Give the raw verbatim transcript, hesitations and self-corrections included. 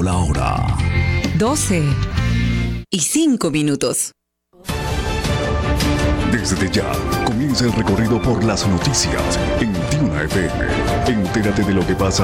la hora. doce y cinco minutos. Desde ya comienza el recorrido por las noticias en Duna F M. Entérate de lo que pasa